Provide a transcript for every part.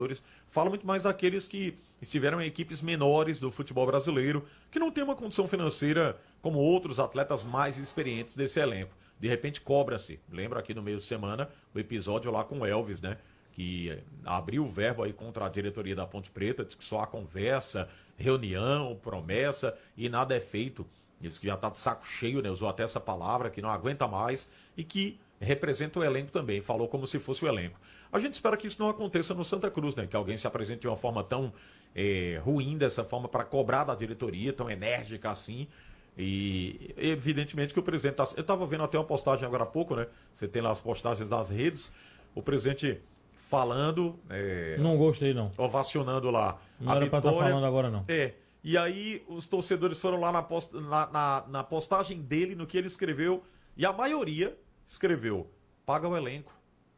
fala muito mais daqueles que estiveram em equipes menores do futebol brasileiro, que não tem uma condição financeira como outros atletas mais experientes desse elenco. De repente cobra-se. Lembra aqui no meio de semana o episódio lá com o Elvis, né? Que abriu o verbo aí contra a diretoria da Ponte Preta, diz que só há conversa, reunião, promessa e nada é feito. Diz que já tá de saco cheio, né? Usou até essa palavra, que não aguenta mais e que representa o elenco também, falou como se fosse o elenco. A gente espera que isso não aconteça no Santa Cruz, né? Que alguém se apresente de uma forma tão ruim dessa forma para cobrar da diretoria, tão enérgica assim. E evidentemente que o presidente tá... Eu estava vendo até uma postagem agora há pouco, né? Você tem lá as postagens das redes, o presidente falando... Não gostei, não. Ovacionando lá Não a era vitória. pra estar falando agora, não. E aí os torcedores foram lá na postagem dele, no que ele escreveu, e a maioria escreveu: paga o elenco,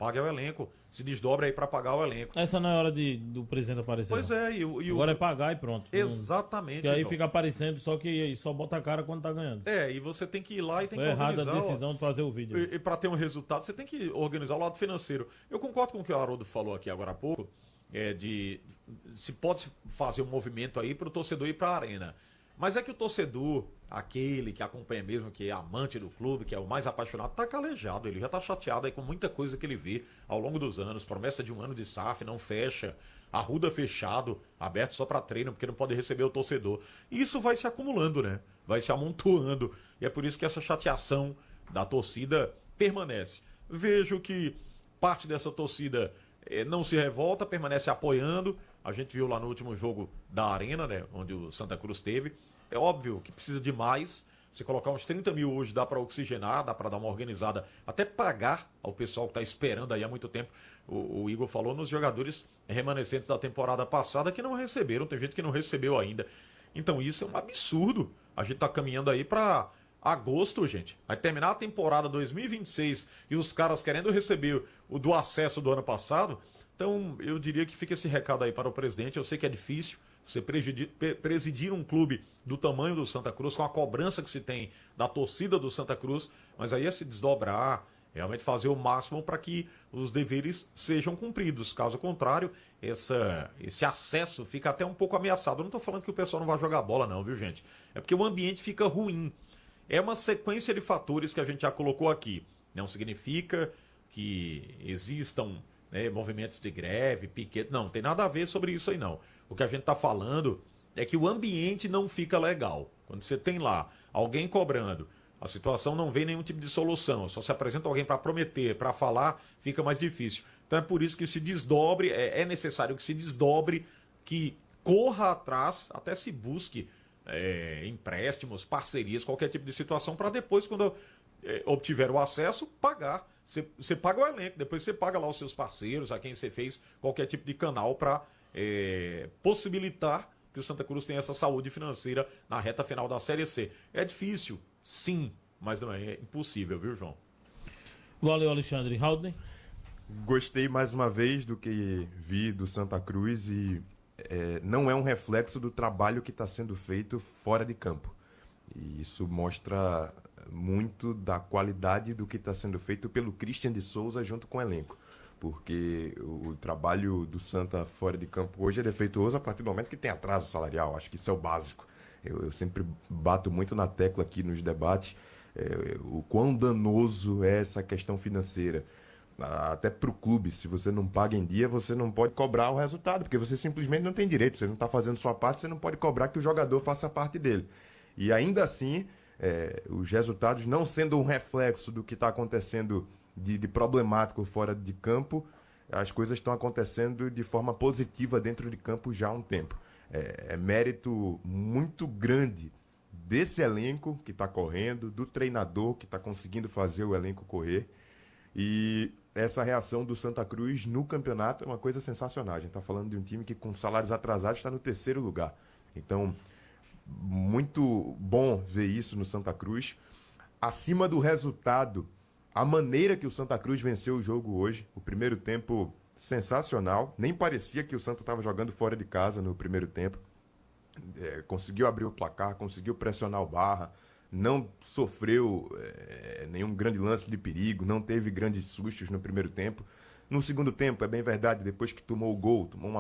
se desdobra aí pra pagar o elenco. Essa não é hora do presidente aparecer. Pois não. é, Agora é pagar e pronto. Exatamente. E aí João. fica aparecendo, só que só bota a cara quando tá ganhando. E você tem que ir lá e tem Foi que errada organizar. a decisão de fazer o vídeo. E para ter um resultado, você tem que organizar o lado financeiro. Eu concordo com o que o Haroldo falou aqui agora há pouco, se pode fazer um movimento aí para o torcedor ir para a arena. Mas é que o torcedor, aquele que acompanha mesmo, que é amante do clube, que é o mais apaixonado, tá calejado, ele já tá chateado aí com muita coisa que ele vê ao longo dos anos, promessa de um ano de SAF, não fecha, Arruda fechado, aberto só para treino, porque não pode receber o torcedor. E isso vai se acumulando, né? Vai se amontoando. E é por isso que essa chateação da torcida permanece. Vejo que parte dessa torcida não se revolta, permanece apoiando. A gente viu lá no último jogo da Arena, né, onde o Santa Cruz teve. É óbvio que precisa de mais. Se colocar uns 30 mil hoje dá para oxigenar, dá para dar uma organizada, até pagar ao pessoal que está esperando aí há muito tempo. O Igor falou nos jogadores remanescentes da temporada passada que não receberam, tem gente que não recebeu ainda. Então isso é um absurdo. A gente está caminhando aí para agosto, gente. Vai terminar a temporada 2026 e os caras querendo receber o do acesso do ano passado. Então, eu diria que fica esse recado aí para o presidente. Eu sei que é difícil você presidir um clube do tamanho do Santa Cruz, com a cobrança que se tem da torcida do Santa Cruz, mas aí é se desdobrar, realmente fazer o máximo para que os deveres sejam cumpridos. Caso contrário, esse acesso fica até um pouco ameaçado. Eu não estou falando que o pessoal não vai jogar bola não, viu, gente? É porque o ambiente fica ruim. É uma sequência de fatores que a gente já colocou aqui. Não significa que existam movimentos de greve, piquete. Não tem nada a ver sobre isso aí, não. O que a gente está falando é que o ambiente não fica legal. Quando você tem lá alguém cobrando, a situação não vem nenhum tipo de solução. Só se apresenta alguém para prometer, para falar, fica mais difícil. Então é por isso que se desdobre, é necessário que se desdobre, que corra atrás, até se busque empréstimos, parcerias, qualquer tipo de situação, para depois, quando obtiver o acesso, pagar. Você paga o elenco, depois você paga lá os seus parceiros, a quem você fez qualquer tipo de canal para possibilitar que o Santa Cruz tenha essa saúde financeira na reta final da Série C. É difícil, sim, mas não é impossível, viu, João? Valeu, Alexandre. Haldner? Gostei mais uma vez do que vi do Santa Cruz e não é um reflexo do trabalho que está sendo feito fora de campo. E isso mostra muito da qualidade do que está sendo feito pelo Christian de Souza junto com o elenco. Porque o trabalho do Santa fora de campo hoje é defeituoso a partir do momento que tem atraso salarial. Acho que isso é o básico. Eu sempre bato muito na tecla aqui nos debates o quão danoso é essa questão financeira. Até para o clube, se você não paga em dia, você não pode cobrar o resultado, porque você simplesmente não tem direito. Você não está fazendo sua parte, você não pode cobrar que o jogador faça a parte dele. E ainda assim, os resultados não sendo um reflexo do que está acontecendo de problemático fora de campo, as coisas estão acontecendo de forma positiva dentro de campo já há um tempo. É mérito muito grande desse elenco que está correndo, do treinador que está conseguindo fazer o elenco correr. E essa reação do Santa Cruz no campeonato é uma coisa sensacional. A gente está falando de um time que com salários atrasados está no 3º lugar. Então, muito bom ver isso no Santa Cruz. Acima do resultado, a maneira que o Santa Cruz venceu o jogo hoje, o primeiro tempo sensacional, nem parecia que o Santa estava jogando fora de casa no primeiro tempo. Conseguiu abrir o placar, conseguiu pressionar o Barra, não sofreu nenhum grande lance de perigo, não teve grandes sustos no primeiro tempo. No segundo tempo, é bem verdade, depois que tomou o gol, tomou uma